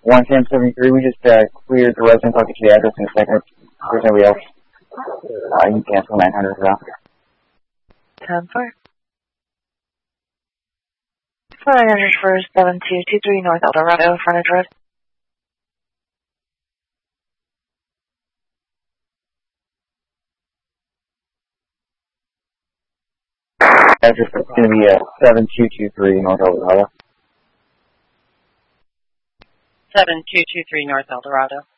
11073, we just cleared the residence. I'll get you the address in a second. There's nobody else. You can cancel 900 as well. 10-4. 900 for 7223 North Eldorado, frontage road. Address is going to be 7223 North Eldorado. 7223 North Eldorado.